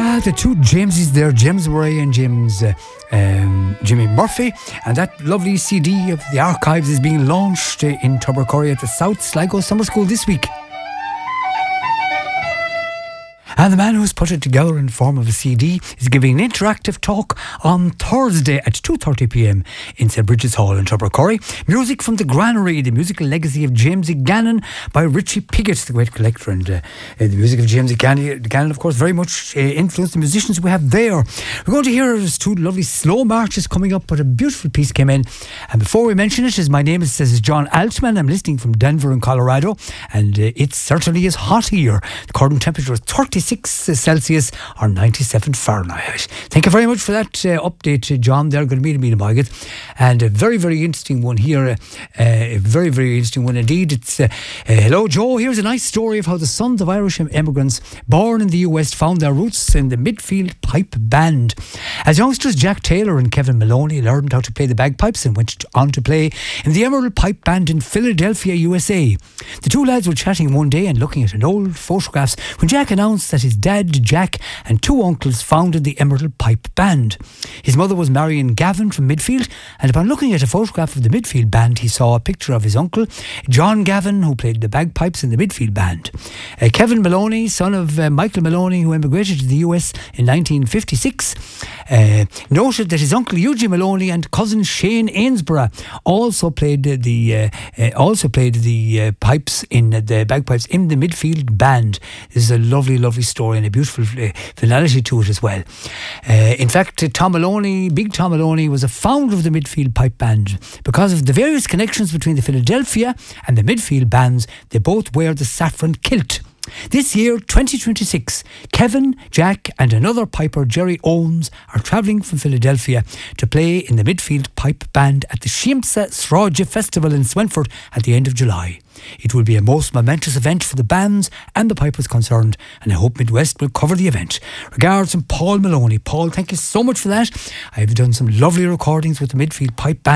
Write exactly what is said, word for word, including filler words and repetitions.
Ah, the two Jameses there, James Murray and James uh, um, Jimmy Murphy, and that lovely C D of the archives is being launched uh, in Tubbercurry at the South Sligo Summer School this week. And the man who's put it together in the form of a C D is giving an interactive talk on Thursday at two thirty p m in Saint Bridget's Hall in Tubbercurry. Music from the Granary, the musical legacy of James Gannon by Richie Piggott, the great collector. And uh, the music of James Gannon, Gannon of course, very much uh, influenced the musicians we have there. We're going to hear there's two lovely slow marches coming up, but a beautiful piece came in. And before we mention it, as my name is, says, is John Altman. I'm listening from Denver in Colorado, and uh, it certainly is hot here. The current temperature is thirty-six Celsius or ninety-seven Fahrenheit. Thank you very much for that uh, update, uh, John. They're going to meet me in Margaret. And a very, very interesting one here. Uh, a very, very interesting one indeed. It's uh, uh, hello, Joe. Here's a nice story of how the sons of Irish immigrants born in the U S found their roots in the Midfield Pipe Band. As youngsters, Jack Taylor and Kevin Maloney learned how to play the bagpipes and went on to play in the Emerald Pipe Band in Philadelphia, U S A. The two lads were chatting one day and looking at an old photographs when Jack announced that his dad, Jack, and two uncles founded the Emerald Pipe Band. His mother was Marion Gavin from Midfield, and upon looking at a photograph of the Midfield Band, he saw a picture of his uncle, John Gavin, who played the bagpipes in the Midfield Band. Uh, Kevin Maloney, son of uh, Michael Maloney, who emigrated to the U S in nineteen fifty-six, uh, noted that his uncle Eugene Maloney and cousin Shane Ainsborough also played uh, the uh, uh, also played the uh, pipes in uh, the bagpipes in the Midfield Band. This is a lovely, lovely story and a beautiful uh, finality to it as well. Uh, in fact, uh, Tom Maloney, Big Tom Maloney, was a founder of the Midfield Pipe Band. Because of the various connections between the Philadelphia and the Midfield bands, they both wear the saffron kilt. This year, twenty twenty-six, Kevin, Jack and another piper, Jerry Owens, are travelling from Philadelphia to play in the Midfield Pipe Band at the Shiemsa Sráide Festival in Swenford at the end of July. It will be a most momentous event for the bands and the pipers concerned, and I hope Midwest will cover the event. Regards from Paul Maloney. Paul, thank you so much for that. I have done some lovely recordings with the Midfield Pipe Band.